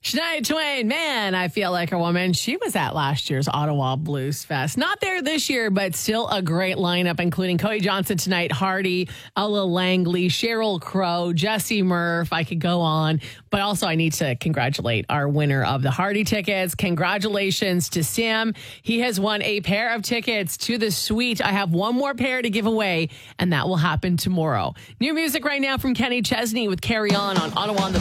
Shania Twain, man, I feel like a woman. She was at last year's Ottawa Blues Fest. Not there this year, but still a great lineup, including Cody Johnson tonight, Hardy, Ella Langley, Sheryl Crow, Jesse Murph. I could go on. But also I need to congratulate our winner of the Hardy tickets. Congratulations to Sam. He has won a pair of tickets to the suite. I have one more pair to give away, and that will happen tomorrow. New music right now from Kenny Chesney with Carry On Ottawa on the